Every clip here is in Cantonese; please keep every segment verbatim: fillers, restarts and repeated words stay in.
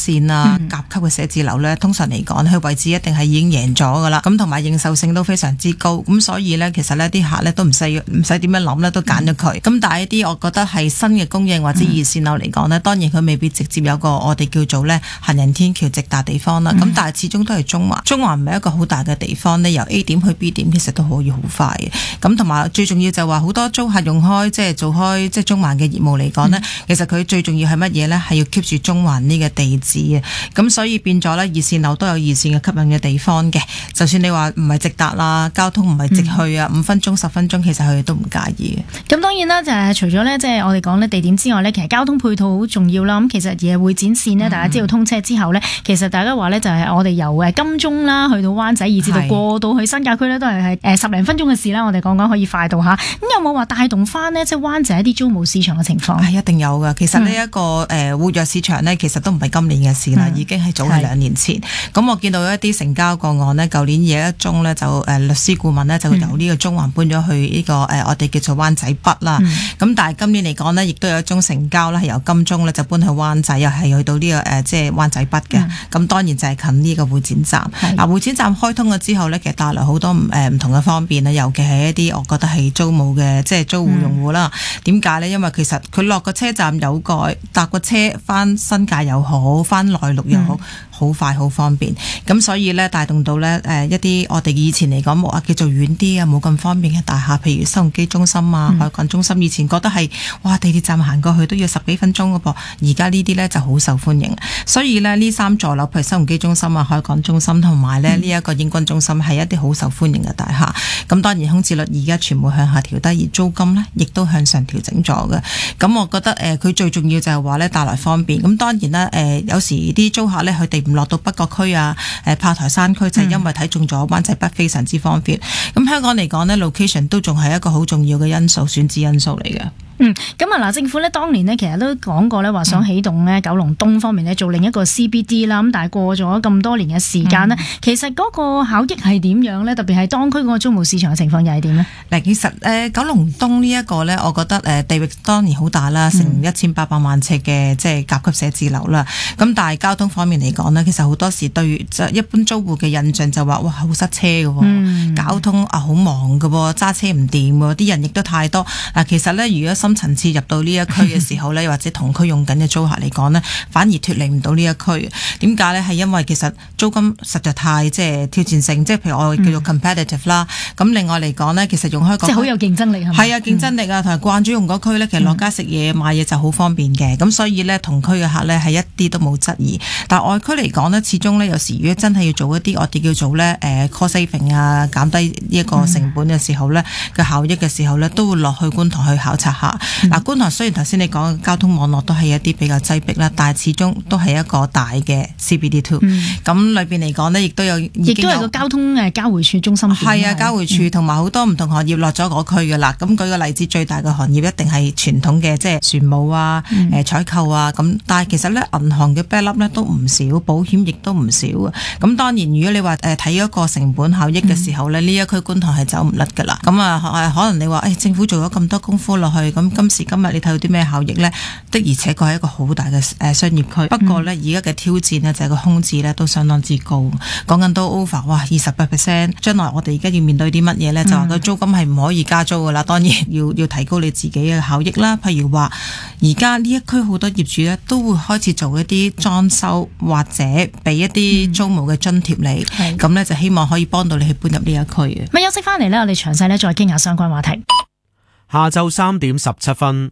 線啊、甲級嘅寫字樓呢，通常嚟講佢位置一定係已經贏咗噶啦。咁同埋認受性都非常之高。咁所以呢，其實呢啲客呢都唔使唔使點樣諗呢，都揀咗佢。咁、嗯、但係一啲我覺得係新嘅供應或者二線樓嚟講呢，當然佢未必直接有個我哋叫做呢行人天橋直達地方啦。咁、嗯、但係始終都係中環，中環唔係一個好大嘅地方呢，由 A 點去 B 點其實都可以好快嘅。咁同埋最重要就係話好多租客用開即係做開即係中環嘅業務嚟講呢、嗯，其實佢最重要係乜嘢呢？係要 keep 住中環呢個地址嘅。咁所以變咗呢，二線樓都有二線嘅吸引嘅地方嘅。就算你話唔係直達啦，交通唔係直去啊，五、嗯、分鐘十分鐘，其實佢哋都唔介意嘅。 咁當然啦，就係、是、除咗呢，即、就、係、是、我哋講呢地點之外呢，其實交通配套好重要啦。咁其實夜會展線呢，大家知道通車之後呢、嗯，其實大家話呢，就係我哋由誒金鐘啦去到灣仔，以至到過到去新界區呢，都係係誒十零分鐘嘅事啦。我哋講講可以快到吓。咁有冇話帶動翻呢？即係灣仔一啲租務市場嘅情況？係一定有噶。其實呢一個誒活躍市場呢，其實都唔係今年嘅事啦、嗯，已經係早喺兩年前。咁我見到一啲成交個案呢，舊年有一宗呢，就誒律師顧問呢，就由呢個中環搬咗去呢、這個誒、嗯、我哋叫做灣仔北啦。咁、嗯、但係今年嚟講呢，亦都有一宗成交啦，係由金鐘呢就搬去灣仔，又係去到呢、這個誒即係灣仔北嘅。咁、嗯、當然就係近呢個會展站。嗱，會展站開通咗之後呢，其實帶來好多誒唔同嘅方便啦，尤其係一啲我覺得係租務嘅即係租戶用戶啦。點解呢？因為其實佢落個車站有個搭個車翻新界又好，翻內陸又好。嗯好快好方便，咁所以咧帶動到咧誒一啲我哋以前嚟講冇啊叫做遠啲啊冇咁方便嘅大廈，譬如新鴻基中心啊、海港中心，以前覺得係哇地鐵站行過去都要十幾分鐘嘅噃，而家呢啲咧就好受歡迎。所以咧呢三座樓，譬如新鴻基中心啊、海港中心同埋咧呢一個英軍中心係一啲好受歡迎嘅大廈。咁當然空置率而家全部向下調低，而租金咧亦都向上調整咗嘅。咁我覺得誒佢、呃、最重要就係話咧帶來方便。咁當然啦誒、呃、有時啲租客咧佢哋唔落到北角區啊，誒炮台山區就係因為睇中咗灣仔北非常之方便。咁、嗯、香港嚟講呢 location 都仲係一個好重要嘅因素，選址因素嚟嘅。 嗯，咁啊嗱，政府呢當年呢其實都講過呢話想起動呢九龍東方面呢做另一個 C B D 啦。咁但係過咗咁多年嘅時間呢、嗯，其實嗰個效益係點樣呢？特別係當區嗰個租務市場嘅情況又係點呢？ 嗱，其實誒、呃、九龍東呢一個呢，我覺得誒、呃、地域當然好大啦，成一千八百萬尺嘅即係甲級寫字樓啦。咁但係交通方面嚟講呢，其實好多時對就一般租戶嘅印象就話哇好塞車嘅、嗯，交通啊好忙嘅，揸車唔掂，啲人亦都太多。嗱，其實呢，如果深層次入到呢一區嘅時候呢，或者同區用緊嘅租客嚟講呢，反而脫離唔到呢一區。點解呢？係因為其實租金實在太即係挑戰性，即係譬如我哋叫做 competitive 啦、嗯。咁另外嚟講呢，其實用開個即係好有競爭力係咪？係啊，競爭力啊，同埋慣咗用嗰區呢，其實落街食嘢買嘢就好方便嘅。咁、嗯、所以呢，同區嘅客呢係一啲都冇質疑。但係外區嚟講呢，始終呢，有時如果真係要做一啲我哋叫做呢誒 cost saving 啊，減低呢一個成本嘅時候呢，嘅、嗯、效益嘅時候呢，都會落去觀塘去考察下。嗱、嗯，觀塘雖然頭先你講嘅交通網絡都係一啲比較擠迫啦，但係始終都係一個大嘅 C B D two。咁裏邊嚟講呢，亦都有亦都係個交通誒交匯處中心。係啊，交匯處同埋好多唔同行業落咗嗰區㗎啦。咁舉個例子，最大嘅行業一定係傳統嘅，即係船務啊、誒、嗯、採購啊。咁但係其實呢，銀行嘅 backup 呢都唔少，保險亦都唔少啊。咁當然，如果你話誒睇一個成本效益嘅時候呢，呢、嗯、一區觀塘係走唔甩㗎啦。咁啊，可能你話誒、哎、政府做咗咁多功夫落去，咁今時今日你睇到啲咩效益呢？的而且確係一個好大嘅誒商業區。不過呢，而家嘅挑戰呢，就係個空置呢都相當之高，講緊都 over 哇二十八 percent。將來我哋而家要面對啲乜嘢呢？就話個租金係唔可以加租㗎啦。當然要要提高你自己嘅效益啦。譬如話，而家呢一區好多業主呢都會開始做一啲裝修，或者俾一啲租務嘅津貼你。咁、嗯、呢，就希望可以幫到你去搬入呢一區嘅。 咪休息翻嚟呢，我哋詳細呢再傾下相關話題。 下晝三點十七分。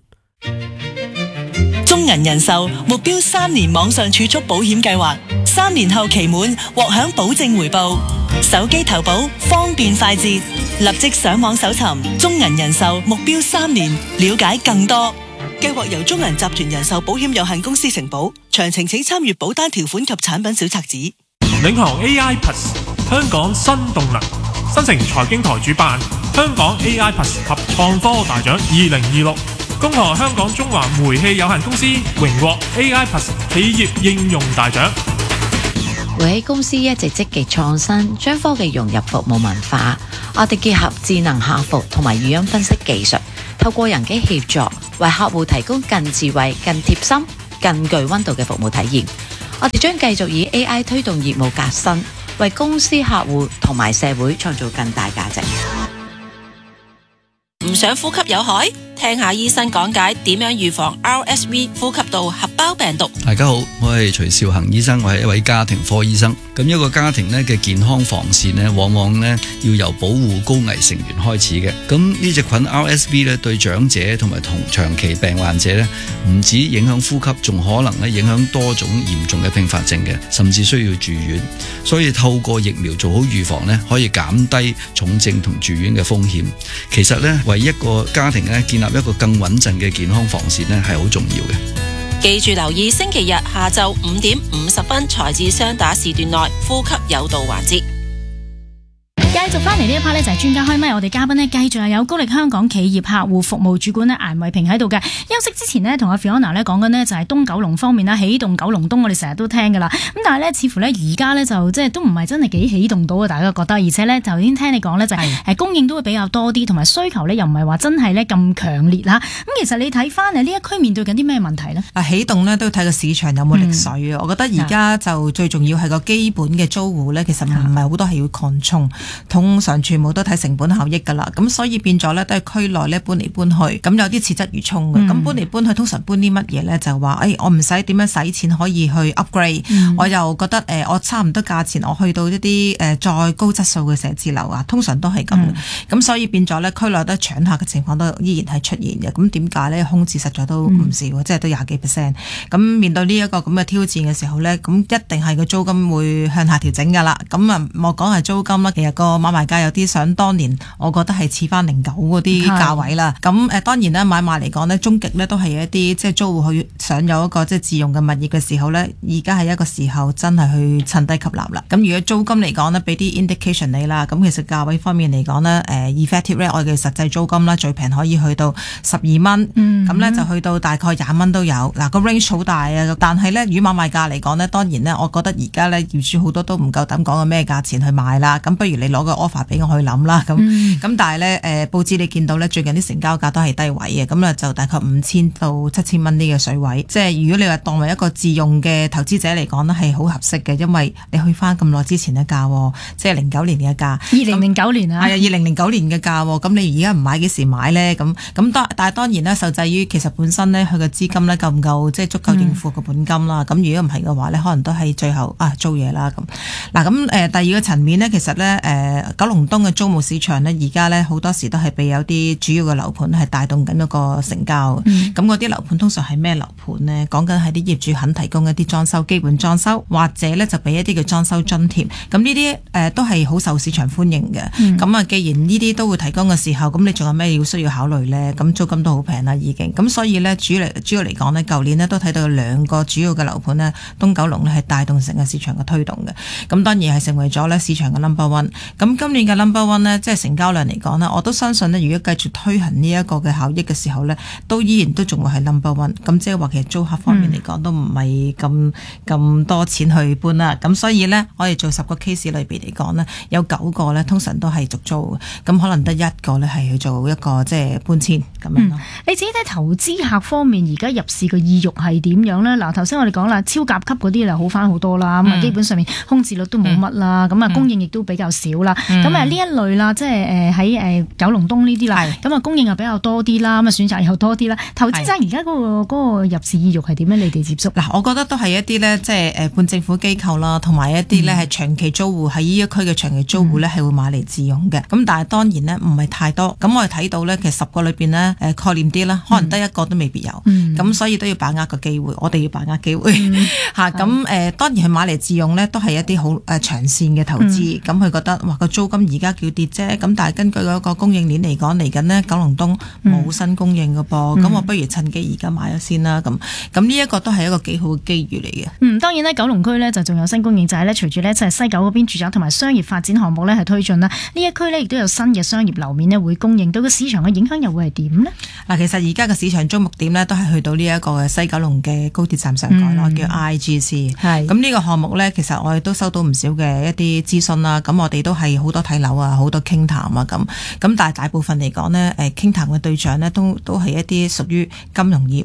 中銀人壽目標三年網上儲蓄保險計劃，三年後期滿獲享保證回報，手機投保方便快捷，立即上網搜尋中銀人壽目標三年，了解更多。計劃由中銀集團人壽保險有限公司承保，詳情請參閱保單條款及產品小冊子。 領航 A I Plus 香港新動能，新城財經台主辦香港 A I Plus 及創科大獎二零二六，恭賀香港中華煤氣有限公司榮獲 A I Plus 企業應用大獎。 煤氣公司一直積極創新，將科技融入服務文化。我哋結合智能客服同埋語音分析技術，透過人機協助，為客戶提供更智慧、更貼心、更具溫度嘅服務體驗。 我哋將繼續以 A I 推動業務革新，為公司、客戶同埋社會創造更大價值。 唔想呼吸有害？聽下醫生講解點樣預防 R S V 呼吸道合胞病毒。 大家好，我係徐少恒醫生，我係一位家庭科醫生。咁一個家庭咧嘅健康防線咧，往往咧要由保護高危成員開始嘅。咁呢隻菌 R S V 咧對長者同埋同長期病患者咧，唔止影響呼吸，仲可能咧影響多種嚴重嘅併發症嘅，甚至需要住院。所以透過疫苗做好預防咧，可以減低重症同住院嘅風險。其實咧，為一個家庭咧建立一個更穩陣嘅健康防線咧，係好重要嘅。 記住留意星期日下晝五點五十分財智雙打時段內呼吸有道環節。 繼續翻嚟呢一 part 咧就係專家開咪，我哋嘉賓呢，繼續係有高力香港企業客戶服務主管咧顏慧萍喺度嘅。休息之前呢，同阿 Fiona 咧講緊呢，就係東九龍方面啦，起動九龍東我哋成日都聽噶啦。咁但係咧似乎咧而家咧就即係都唔係真係幾起動到啊！大家覺得，而且咧就已經聽你講咧就係誒供應都會比較多啲，同埋需求咧又唔係話真係咧咁強烈啦。咁其實你睇翻誒呢一區面對緊啲咩問題咧？ 啊起動咧都要睇個市場有冇力水啊！嗯、我覺得而家就最重要係個基本嘅租戶咧，其實唔係好多係要擴充，通常全部都睇成本效益㗎啦，咁所以變咗咧都係區內咧搬嚟搬去，咁有啲似質如衝嘅，咁、嗯、搬嚟搬去通常搬啲乜嘢咧？就話誒、哎，我唔使點樣使錢可以去 upgrade，、嗯、我又覺得誒、呃，我差唔多價錢，我去到一啲誒、呃、再高質素嘅寫字樓啊，通常都係咁，咁、嗯、所以變咗咧區內都搶客嘅情況都依然係出現嘅。咁點解咧？空置實在都唔少，嗯、即係都廿幾 percent。咁面對呢一個咁嘅挑戰嘅時候咧，咁一定係個租金會向下調整㗎啦。咁啊，莫講係租金啦，其實個買賣價有啲想當年，我覺得係似翻零九嗰啲價位啦。咁誒當然咧買賣嚟講呢，終極呢都係一啲即係租戶去想有一個即係自用嘅物業嘅時候呢，而家係一個時候真係去趁低吸納啦。咁如果租金嚟講呢，俾啲 indication 你啦。咁其實價位方面嚟講呢，誒 effective rate 我哋嘅實際租金啦，最平可以去到十二蚊，咁、嗯、呢就去到大概廿蚊都有。嗱個 range 好大啊，但係呢，如果買賣價嚟講呢，當然呢，我覺得而家呢，業主好多都唔夠膽講個咩價錢去買啦。咁不如你攞個 offer 俾我去諗啦。咁咁、嗯、但係咧，誒、呃、報紙你見到咧，最近啲成交價都係低位嘅，咁啊就大概五千到七千蚊呢個水位。即係如果你話當為一個自用嘅投資者嚟講呢係好合適嘅，因為你去翻咁耐之前嘅價，即係零九年嘅價。二零零九年啊，係啊，二零零九年嘅價。咁你而家唔買幾時買咧？咁咁當但係當然啦，受制於其實本身咧佢嘅資金咧夠唔夠，即係足夠應付個本金啦。咁、嗯、如果唔係嘅話咧，可能都係最後啊租嘢啦。咁嗱咁誒第二個層面咧，其實咧誒、呃、九龍東嘅租務市場咧，而家咧好多時都係被有啲主要嘅樓盤係帶動緊嗰個成交。咁嗰啲樓盤通常係咩樓盤呢？講緊係啲業主肯提供一啲裝修基本裝修，或者咧就俾一啲嘅裝修津貼。咁呢啲誒都係好受市場歡迎嘅。咁啊、嗯，既然呢啲都會提供嘅時候，咁你仲有咩要需要考慮呢？咁租金都好平啦，已經。咁所以咧主嚟主要嚟講呢，舊年呢都睇到有兩個主要嘅樓盤呢，東九龍呢係帶動成個市場嘅推動嘅。咁當然係成為咗咧市場嘅 number one。咁今年嘅 number one 呢，即係成交量嚟講呢，我都相信呢，如果繼續推行呢一個嘅效益嘅時候呢，都依然都仲會係 number one。咁即係話其實租客方面嚟講、嗯、都唔係咁咁多錢去搬啦。咁所以呢，我哋做十個 case 裏邊嚟講呢，有九個呢通常都係續租嘅，咁可能得一個呢係去做一個即係搬遷咁樣咯、嗯。你自己睇投資客方面而家入市嘅意欲係點樣呢？嗱，頭先我哋講啦，超甲級嗰啲就好翻好多啦，咁啊、嗯、基本上面空置率都冇乜啦，咁啊、嗯、供應亦都比較少啦。咁啊呢一類啦，即係誒喺誒九龍東呢啲啦，咁啊供應又比較多啲啦，咁啊選擇又多啲啦。投資者而家嗰個嗰個入市意欲係點樣？你哋接觸嗱， 我覺得都係一啲咧，即係誒半政府機構啦，同埋一啲咧係長期租戶喺呢一區嘅長期租戶咧係會買嚟自用嘅。咁、嗯、但係當然呢，唔係太多。咁我哋睇到咧，其實十個裏邊呢，誒概念啲啦，可能得一個都未必有。咁、嗯、所以都要把握個機會，我哋要把握機會嚇。咁誒當然佢買嚟自用咧，都係一啲好誒長線嘅投資。咁佢、嗯、覺得哇個租金而家叫跌啫，咁但係根據嗰個供應鏈嚟講，嚟緊呢九龍東冇新供應嘅噃，咁、嗯、我不如趁機而家買咗先啦。咁咁呢一個都係一個幾好嘅機遇嚟嘅。嗯，當然呢，九龍區呢就仲有新供應，就係咧隨住呢，就係西九嗰邊住宅同埋商業發展項目呢係推進啦。呢一區呢亦都有新嘅商業樓面呢會供應，對個市場嘅影響又會係點呢？嗱，其實而家嘅市場矚目點呢都係去到呢一個嘅西九龍嘅高鐵站上蓋咯，嗯、叫 I G C。係咁呢個項目呢，其實我哋都收到唔少嘅一啲諮詢啦。咁我哋都係好多睇樓啊，好多傾談啊咁。咁但係大部分嚟講呢，誒傾談嘅對象呢都都係一啲屬於金融業。誒、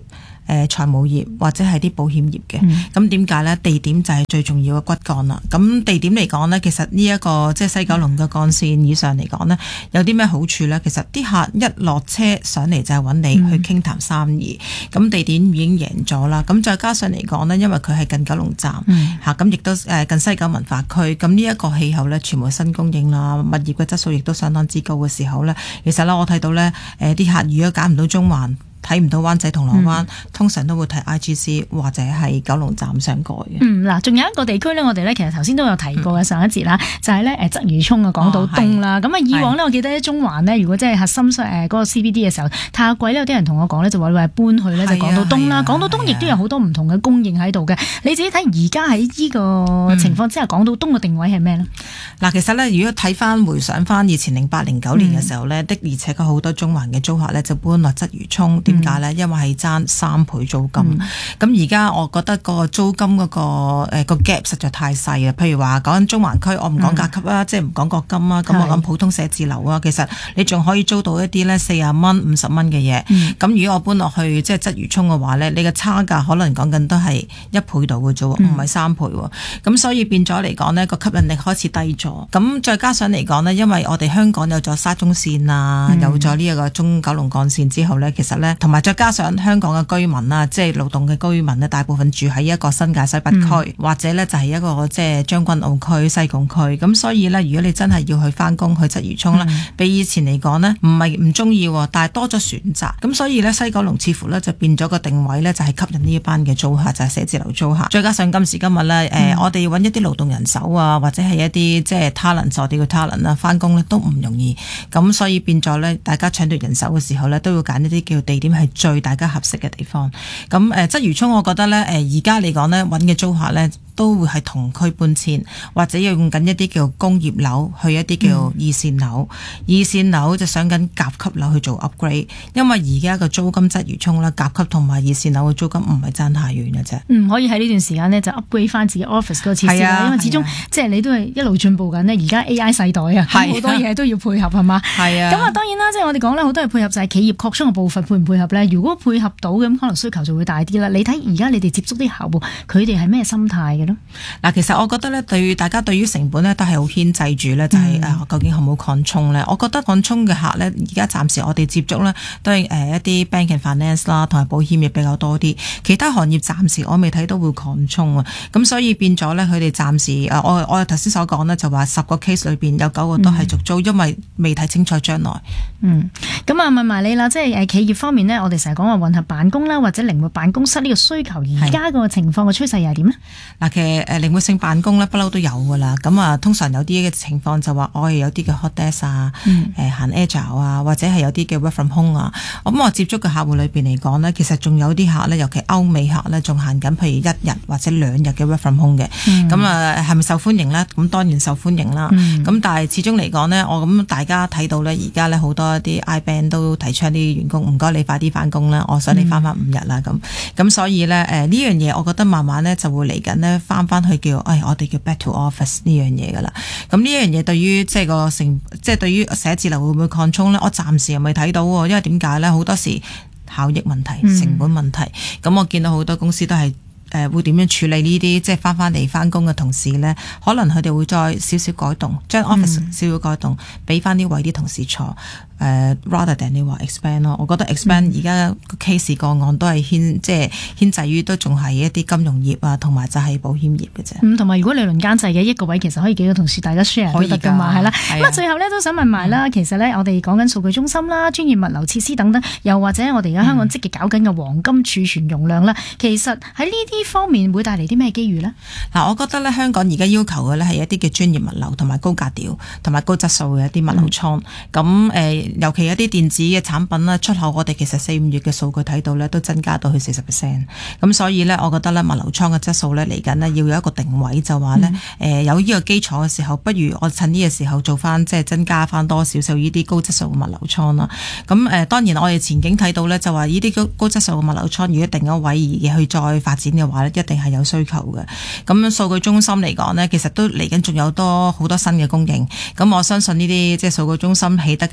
誒財務業或者係啲保險業嘅。咁點解呢？地點就係最重要嘅骨幹啦。咁地點嚟講呢，其實呢、這、一個即係西九龍嘅幹線以上嚟講呢，有啲咩好處呢？其實啲客一落車上嚟就係揾你去傾談生意，咁、嗯、地點已經贏咗啦。咁再加上嚟講呢，因為佢係近九龍站嚇，咁亦、嗯、都誒近西九文化區，咁呢一個氣候呢，全部新供應啦，物業嘅質素亦都相當之高嘅時候呢，其實呢，我睇到呢誒啲客如果揀唔到中環，睇唔到灣仔銅鑼灣，嗯、通常都會睇 I G C 或者係九龍站上蓋嘅。嗯， 嗱，仲有一個地區呢，我哋呢其實頭先都有提過嘅、嗯、上一節啦，就係呢誒鰂魚涌嘅港島東啦。咁啊、哦，以往呢，我記得中環呢，如果即係核心誒嗰個 C B D 嘅時候，太貴呢，有啲人同我講呢，就話話搬去呢，就港島東啦。港島東亦都有好多唔同嘅供應喺度嘅。你自己睇而家喺呢個情況之下，港島東嘅定位係咩呢？ 嗱、嗯，其實呢，如果睇翻回想翻以前零八零九年嘅時候呢，嗯、的而且確好多中環嘅租客呢，就搬落鰂魚涌。點解呢？因為係爭三倍租金。咁而家我覺得個租金嗰、嗰個誒、呃、個 gap 實在太細啊。譬如話講緊中環區，我唔講甲級啦，嗯、即係唔講國金啊。咁我講普通寫字樓啊，其實你仲可以租到一啲咧四十蚊、五十蚊嘅嘢。咁、嗯、如果我搬落去即係鰂魚涌嘅話咧，你嘅差價可能講緊都係一倍度嘅啫，唔係三倍。咁所以變咗嚟講呢，個吸引力開始低咗。咁再加上嚟講呢，因為我哋香港有咗沙中線啊，嗯、有咗呢一個中九龍幹線之後呢，其實呢，同埋再加上香港嘅居民啊，即係勞動嘅居民呢，大部分住喺一個新界西北區，嗯、或者呢就係一個即係將軍澳區、西貢區。咁所以呢，如果你真係要去翻工去鰂魚涌呢，嗯、比以前嚟講呢，唔係唔中意，但係多咗選擇。咁所以呢，西九龍似乎呢就變咗個定位呢，就係吸引呢一班嘅租客，就係寫字樓租客。再加上今時今日呢，誒、嗯呃，我哋揾一啲勞動人手啊，或者係一啲即係 talent，我哋嘅 talent 啊，翻工呢都唔容易。咁所以變咗呢，大家搶奪人手嘅時候呢，都要揀一啲叫地點係最大家合適嘅地方。咁誒，鰂魚涌我覺得咧，誒而家嚟講咧，揾嘅租客咧，都會係同區搬遷，或者要用緊一啲叫工業樓去一啲叫二線樓，嗯、二線樓就想緊甲級樓去做 upgrade， 因為而家個租金鰂魚涌啦，甲級同埋二線樓嘅租金唔係爭太遠嘅啫。嗯， 可以喺呢段時間呢，就 upgrade 翻自己 office 嗰個設施啦， 啊、 因為始終、啊、即係你都係一路進步緊呢。而家 A I 世代啊，好多嘢都要配合係嘛？係啊。咁啊，當然啦，即係我哋講咧，好多係配合就係企業擴張嘅步伐配唔配合咧？如果配合到咁，可能需求就會大啲啦。你睇而家你哋接觸啲客戶，佢哋係咩心態嘅咧？嗱， 其實我覺得咧，對大家對於成本咧都係好牽制住咧，就係、是、誒、嗯、究竟好唔好擴充咧？我覺得擴充嘅客咧，而家暫時我哋接觸咧都係誒一啲 bank and finance 啦，同埋保險業比較多啲。其他行業暫時我未睇到會擴充啊，咁所以變咗咧，佢哋暫時誒我我頭先所講咧，就話十個 case 裏邊有九個都係續租，嗯、因為未睇清楚將來。嗯， 咁啊問埋你啦，即係誒企業方面呢，我哋成日講話混合辦公啦，或者靈活辦公室呢個需求，而家個情況個趨勢又係點呢？嗱， 其實誒靈活性辦公咧，不嬲都有噶啦。咁啊，通常有啲嘅情況就話，我哋有啲嘅 hot desk 啊，誒、嗯、行 agile 啊，或者係有啲嘅 work from home 啊。咁我接觸嘅客戶裏邊嚟講呢，其實仲有啲客呢，尤其歐美客呢，仲行緊，譬如一日或者兩日嘅 work from home 嘅。咁啊、嗯，係咪受歡迎呢？咁當然受歡迎啦。咁、嗯、但係始終嚟講呢，我咁大家睇到呢，而家呢好多啲 I-Bank 都提倡啲員工，唔該你快啲翻工啦，我想你翻翻五日啦咁。咁、嗯、所以呢，誒呢樣嘢，我覺得慢慢呢就會嚟緊呢，翻翻去叫，誒、哎、我哋叫 back to office 呢樣嘢噶啦。咁呢樣嘢對於即係個成，即係對於寫字樓會唔會擴充呢？我暫時又未睇到喎，因為點解呢？好多時效益問題、成本問題。咁、嗯、我見到好多公司都係。誒、呃、會點樣處理呢啲即係翻翻嚟翻工嘅同事呢？可能佢哋會再少少改動，將 office 少少改動，俾翻啲位啲同事坐。誒、uh, rather than 你話 expand 咯，我覺得 expand 而家個 case 個案都係牽即係牽制於都仲係一啲金融業啊，同埋就係保險業嘅啫。 嗯，同埋如果你輪奸制嘅一個位，其實可以幾個同事大家 share 都得㗎嘛，係啦。咁啊，最後咧都想問埋啦，嗯、其實咧我哋講緊數據中心啦、專業物流設施等等，又或者我哋而家香港積極搞緊嘅黃金儲存容量啦，嗯、其實喺呢啲方面會帶嚟啲咩機遇呢？ 嗱，我覺得咧香港而家要求嘅咧係一啲嘅專業物流同埋高格調同埋高質素嘅一啲物流倉。咁誒、嗯。呃尤其一啲電子嘅產品啦，出口我哋其實四五月嘅數據睇到咧，都增加到去四十 percent。咁所以咧，我覺得咧物流倉嘅質素咧嚟緊呢，要有一個定位，就話咧誒有呢個基礎嘅時候，不如我趁呢個時候做翻即係增加翻多少少呢啲高質素嘅物流倉啦。咁誒、呃、當然我哋前景睇到咧，就話呢啲高高質素嘅物流倉，如果定咗位而去再發展嘅話咧，一定係有需求嘅。咁數據中心嚟講呢，其實都嚟緊仲有多好多新嘅供應。咁我相信呢啲即係數據中心起得嘅一定係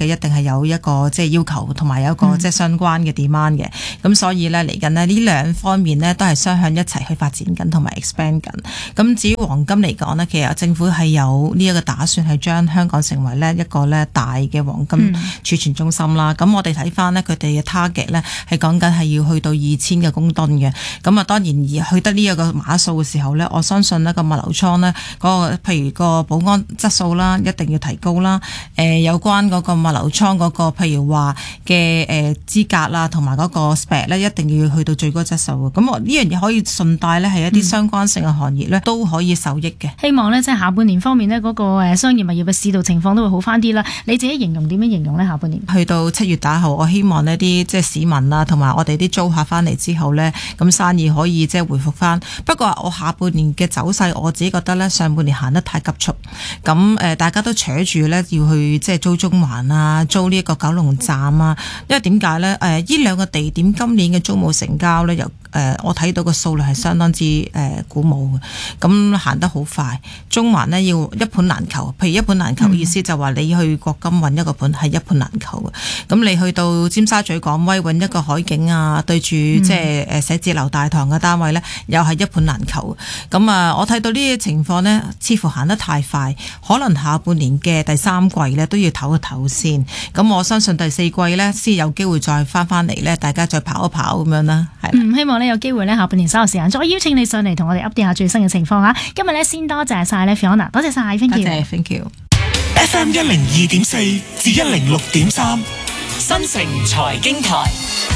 有一個即係要求，同埋有一個即係相關嘅 demand 嘅。咁、嗯、所以咧嚟緊呢，呢兩方面呢都係雙向一齊去發展緊，同埋 expand 緊。咁至於黃金嚟講呢，其實政府係有呢一個打算，係將香港成為呢一個呢大嘅黃金儲存中心啦。咁、嗯、我哋睇翻呢，佢哋嘅 target 呢係講緊係要去到二千嘅公噸嘅。咁啊，當然而去得呢一個碼數嘅時候呢，我相信呢個物流倉呢，嗰、嗰個譬如個保安質素啦，一定要提高啦。誒、呃，有關嗰個物流倉嗰個譬如話嘅誒資格啦，同埋嗰個 spec 呢，一定要去到最高質素嘅。咁我呢樣嘢可以順帶呢，係一啲相關性嘅行業呢，都可以受益嘅。 希望呢，即係下半年方面呢，嗰個誒商業物業嘅市道情況都會好翻啲啦。你自己形容點樣形容呢？下半年去到七月打後，我希望呢啲即係市民啊，同埋我哋啲租客翻嚟之後呢，咁生意可以即係回復翻。不過我下半年嘅走勢，我自己覺得呢，上半年行得太急促，咁誒大家都扯住呢，要去即係租中環啊，租呢一個九龍站啊。因為點解呢？誒呢兩個地點今年嘅租務成交呢，由誒我睇到個數量係相當之誒鼓舞嘅，咁行得好快。中環呢，要一盤難求，譬如一盤難求嘅意思就話你去國金揾一個盤係一盤難求嘅。咁你去到尖沙咀港威揾一個海景啊，對住即係誒寫字樓大堂嘅單位呢，又係一盤難求。咁啊，我睇到呢啲情況呢，似乎行得太快，可能下半年嘅第三季呢都要唞一唞先。咁我相信第四季呢，先有機會再翻翻嚟呢，大家再跑一跑咁樣啦。係、 嗯，希望呢有機會呢，下半年稍後時間再邀請你上嚟同我哋 update 下最新嘅情況啊！今日呢，先多謝晒呢 Fiona， 多謝晒 ，thank you， 多謝 thank you。 F M 一零二點四至一零六點三，新城財經台。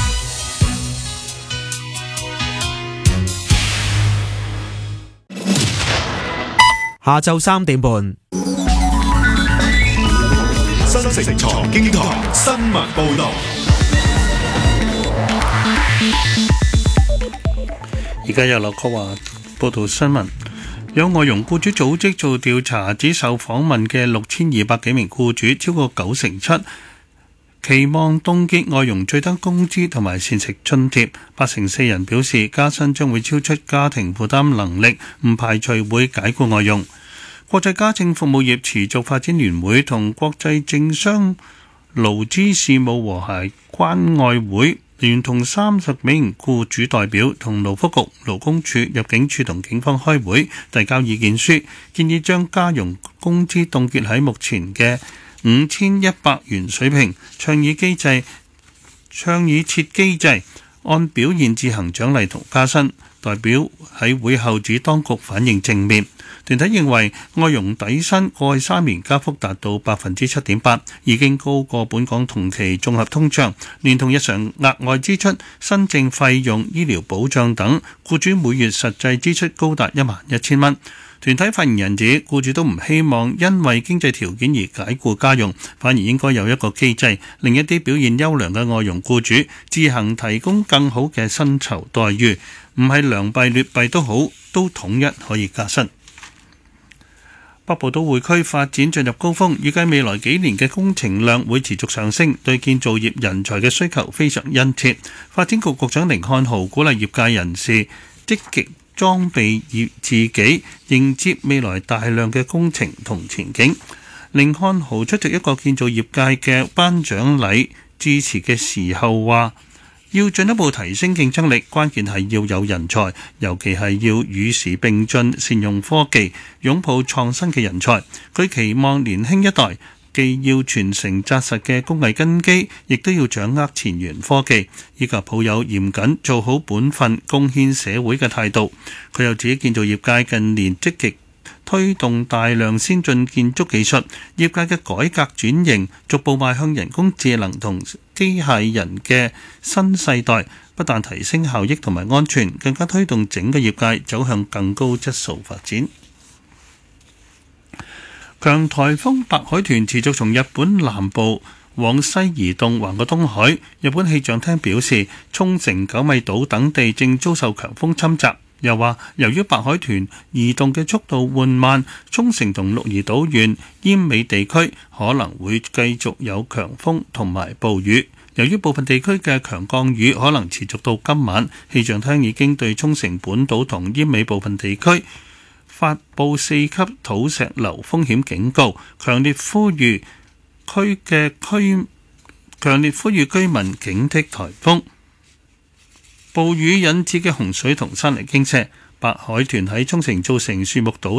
下晝三點半， 新城財經台新聞報道。 而家由劉國華報道新聞。有外傭僱主組織做調查，指受訪問嘅六千二百幾名僱主，超過九成七期望凍結外傭最低工資同埋膳食津貼，八成四人表示加薪將會超出家庭負擔能力，唔排除會解僱外傭。國際家政服務業持續發展聯會同國際政商勞資事務和諧關愛會聯同三十名僱主代表同勞福局、勞工處、入境處同警方開會，遞交意見書，建議將家傭工資凍結喺目前嘅五千一百元水平，倡議機制，倡議設機制，按表現自行獎勵同加薪。代表喺會後指當局反應正面。團體認為外傭底薪過去三年加幅達到百分之七點八，已經高過本港同期綜合通脹，連同日常額外支出、新政費用、醫療保障等，僱主每月實際支出高達一萬一千蚊。團體發言人指，僱主都唔希望因為經濟條件而解僱家傭，反而應該有一個機制，令一啲表現優良嘅外傭僱主自行提供更好嘅薪酬待遇，唔係良幣劣幣都好，都統一可以加薪。北部都會區發展進入高峰，預計未來幾年嘅工程量會持續上升，對建造業人才嘅需求非常殷切。發展局局長甯漢豪鼓勵業界人士積極裝備業自己，迎接未來大量嘅工程同前景。甯漢豪出席一個建造業界嘅頒獎禮致辭嘅時候話，要進一步提升競爭力，關鍵係要有人才，尤其係要與時並進，善用科技，擁抱創新嘅人才。佢期望年輕一代既要傳承紮實嘅工藝根基，亦都要掌握前沿科技，以及抱有嚴謹做好本分、貢獻社會嘅態度。佢又指建造業界近年積極推動大量先進建築技術，業界嘅改革轉型逐步邁向人工智能同機械人嘅新世代，不但提升效益同埋安全，更加推動整個業界走向更高質素發展。強颱風白海豚持續從日本南部往西移動，橫過東海。日本氣象廳表示，沖繩、九米島等地正遭受強風侵襲。又話，由於白海豚移動嘅速度緩慢，沖繩同鹿兒島縣、奄美地區可能會繼續有強風同埋暴雨。由於部分地區嘅強降雨可能持續到今晚，氣象廳已經對沖繩本島同奄美部分地區發布四級土石流風險警告，強烈呼籲區嘅居強烈呼籲居民警惕颱風。暴雨引致嘅洪水同山泥傾瀉，白海豚喺沖繩造成樹木倒